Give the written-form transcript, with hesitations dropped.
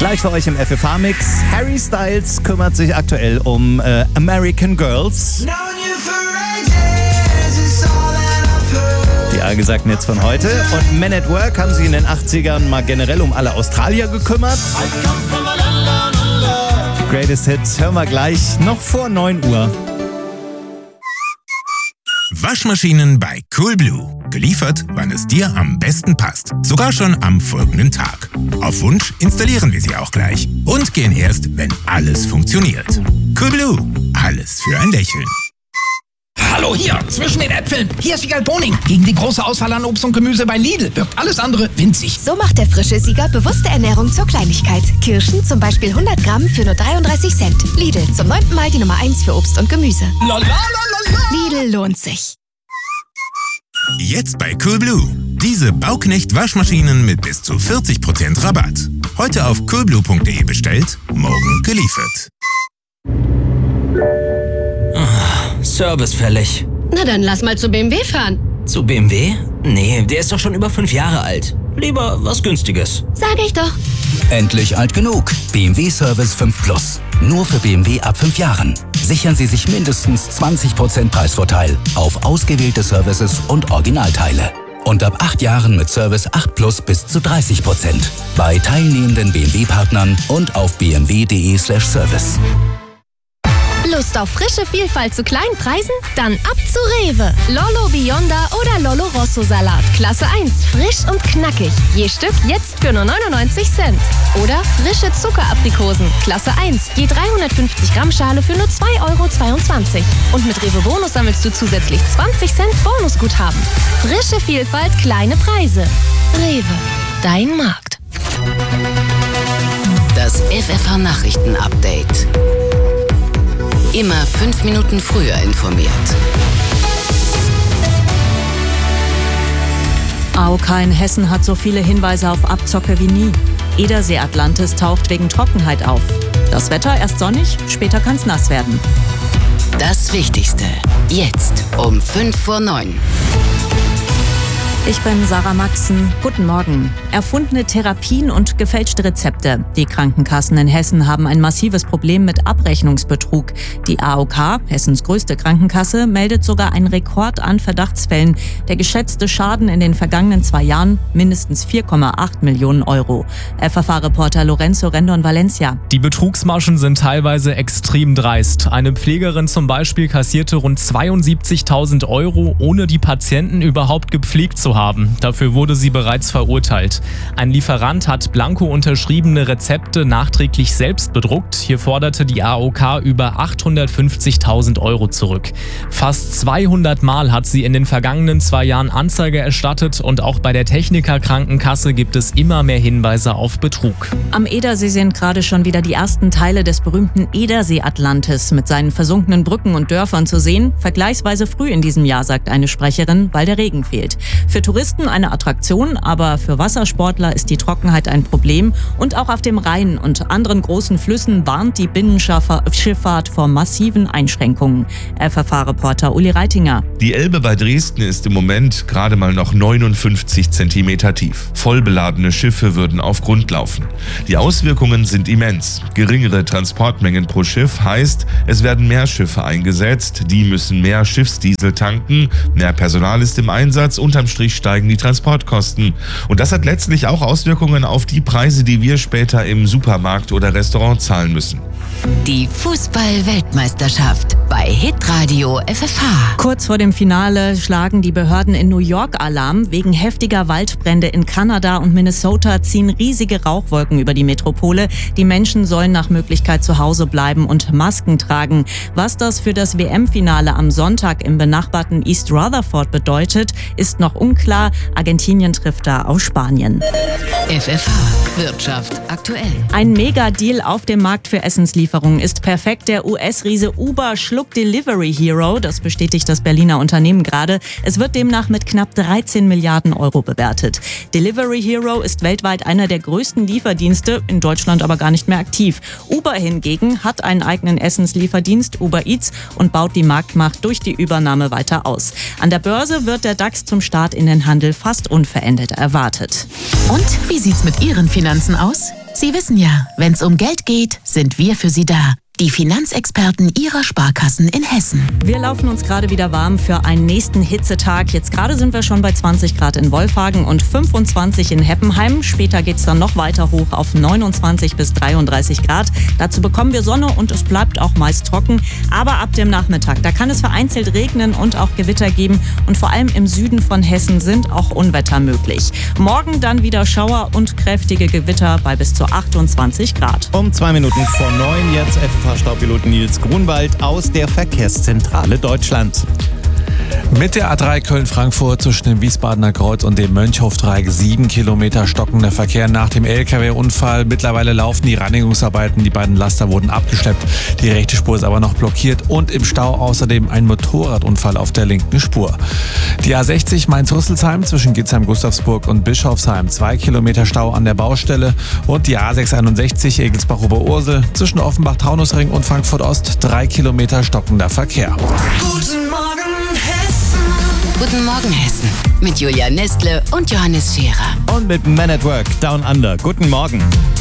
Gleich für euch im FFH-Mix. Harry Styles kümmert sich aktuell um American Girls. Die allgesagten Hits von heute. Und Men at Work haben sich in den 80ern mal generell um alle Australier gekümmert. Greatest Hits hören wir gleich, noch vor 9 Uhr. Waschmaschinen bei Coolblue. Geliefert, wann es dir am besten passt. Sogar schon am folgenden Tag. Auf Wunsch installieren wir sie auch gleich. Und gehen erst, wenn alles funktioniert. Coolblue. Alles für ein Lächeln. Hallo hier, zwischen den Äpfeln. Hier ist Siegal Boning. Gegen die große Auswahl an Obst und Gemüse bei Lidl wirkt alles andere winzig. So macht der frische Sieger bewusste Ernährung zur Kleinigkeit. Kirschen zum Beispiel 100 Gramm für nur 33 Cent. Lidl, zum 9. Mal die Nummer 1 für Obst und Gemüse. Lidl lohnt sich. Jetzt bei Coolblue. Diese Bauknecht-Waschmaschinen mit bis zu 40% Rabatt. Heute auf coolblue.de bestellt, morgen geliefert. Service fällig. Na dann lass mal zu BMW fahren. Zu BMW? Nee, der ist doch schon über 5 Jahre alt. Lieber was Günstiges. Sag ich doch. Endlich alt genug. BMW Service 5 Plus. Nur für BMW ab 5 Jahren. Sichern Sie sich mindestens 20% Preisvorteil auf ausgewählte Services und Originalteile. Und ab 8 Jahren mit Service 8 Plus bis zu 30%. Bei teilnehmenden BMW-Partnern und auf bmw.de/service. Lust auf frische Vielfalt zu kleinen Preisen? Dann ab zu Rewe. Lollo Bionda oder Lollo Rosso Salat. Klasse 1, frisch und knackig. Je Stück jetzt für nur 99 Cent. Oder frische Zuckeraprikosen. Klasse 1, je 350 Gramm Schale für nur 2,22 €. Und mit Rewe Bonus sammelst du zusätzlich 20 Cent Bonusguthaben. Frische Vielfalt, kleine Preise. Rewe, dein Markt. Das FFH Nachrichten Update. Immer 5 Minuten früher informiert. AOK in Hessen hat so viele Hinweise auf Abzocke wie nie. Edersee Atlantis taucht wegen Trockenheit auf. Das Wetter erst sonnig, später kann's nass werden. Das Wichtigste. Jetzt um 8:55. Ich bin Sarah Maxen. Guten Morgen. Erfundene Therapien und gefälschte Rezepte. Die Krankenkassen in Hessen haben ein massives Problem mit Abrechnungsbetrug. Die AOK, Hessens größte Krankenkasse, meldet sogar einen Rekord an Verdachtsfällen. Der geschätzte Schaden in den vergangenen 2 Jahren mindestens 4,8 Millionen €. FFH-Reporter Lorenzo Rendon Valencia. Die Betrugsmaschen sind teilweise extrem dreist. Eine Pflegerin zum Beispiel kassierte rund 72.000 €, ohne die Patienten überhaupt gepflegt zu haben. Dafür wurde sie bereits verurteilt. Ein Lieferant hat blanko unterschriebene Rezepte nachträglich selbst bedruckt. Hier forderte die AOK über 850.000 € zurück. Fast 200 Mal hat sie in den vergangenen 2 Jahren Anzeige erstattet und auch bei der Techniker Krankenkasse gibt es immer mehr Hinweise auf Betrug. Am Edersee sind gerade schon wieder die ersten Teile des berühmten Edersee Atlantis mit seinen versunkenen Brücken und Dörfern zu sehen. Vergleichsweise früh in diesem Jahr, sagt eine Sprecherin, weil der Regen fehlt. Für Touristen eine Attraktion, aber für Wassersportler ist die Trockenheit ein Problem. Und auch auf dem Rhein und anderen großen Flüssen warnt die Binnenschifffahrt vor massiven Einschränkungen. FFH-Reporter Uli Reitinger. Die Elbe bei Dresden ist im Moment gerade mal noch 59 Zentimeter tief. Vollbeladene Schiffe würden auf Grund laufen. Die Auswirkungen sind immens. Geringere Transportmengen pro Schiff heißt, es werden mehr Schiffe eingesetzt, die müssen mehr Schiffsdiesel tanken, mehr Personal ist im Einsatz, unterm Strich steigen die Transportkosten. Und das hat letztlich auch Auswirkungen auf die Preise, die wir später im Supermarkt oder Restaurant zahlen müssen. Die Fußball-Weltmeisterschaft bei Hitradio FFH. Kurz vor dem Finale schlagen die Behörden in New York Alarm. Wegen heftiger Waldbrände in Kanada und Minnesota ziehen riesige Rauchwolken über die Metropole. Die Menschen sollen nach Möglichkeit zu Hause bleiben und Masken tragen. Was das für das WM-Finale am Sonntag im benachbarten East Rutherford bedeutet, ist noch unklar. Argentinien trifft da auf Spanien. FFH Wirtschaft aktuell. Ein Mega-Deal auf dem Markt für Essenslieferungen ist perfekt. Der US-Riese Uber schluckt Delivery Hero. Das bestätigt das Berliner Unternehmen gerade. Es wird demnach mit knapp 13 Milliarden € bewertet. Delivery Hero ist weltweit einer der größten Lieferdienste, in Deutschland aber gar nicht mehr aktiv. Uber hingegen hat einen eigenen Essenslieferdienst, Uber Eats, und baut die Marktmacht durch die Übernahme weiter aus. An der Börse wird der DAX zum Start in den Handel fast unverändert erwartet. Und wie sieht's mit Ihren Finanzen aus? Sie wissen ja, wenn es um Geld geht, sind wir für Sie da. Die Finanzexperten Ihrer Sparkassen in Hessen. Wir laufen uns gerade wieder warm für einen nächsten Hitzetag. Jetzt gerade sind wir schon bei 20 Grad in Wolfhagen und 25 in Heppenheim. Später geht es dann noch weiter hoch auf 29 bis 33 Grad. Dazu bekommen wir Sonne und es bleibt auch meist trocken. Aber ab dem Nachmittag, da kann es vereinzelt regnen und auch Gewitter geben. Und vor allem im Süden von Hessen sind auch Unwetter möglich. Morgen dann wieder Schauer und kräftige Gewitter bei bis zu 28 Grad. Um 2 Minuten vor 9 jetzt FFH-Staubpilot Nils Grunwald aus der Verkehrszentrale Deutschland. Mit der A3 Köln-Frankfurt zwischen dem Wiesbadener Kreuz und dem Mönchhofdreieck 7 Kilometer stockender Verkehr nach dem LKW-Unfall. Mittlerweile laufen die Reinigungsarbeiten. Die beiden Laster wurden abgeschleppt. Die rechte Spur ist aber noch blockiert und im Stau außerdem ein Motorradunfall auf der linken Spur. Die A60 Mainz-Rüsselsheim zwischen Gitzheim-Gustavsburg und Bischofsheim 2 Kilometer Stau an der Baustelle und die A661 Egelsbach-Oberursel zwischen Offenbach-Taunusring und Frankfurt-Ost 3 Kilometer stockender Verkehr. Guten Morgen, Hessen. Guten Morgen, Hessen. Mit Julia Nestle und Johannes Scherer. Und mit Men at Work Down Under. Guten Morgen.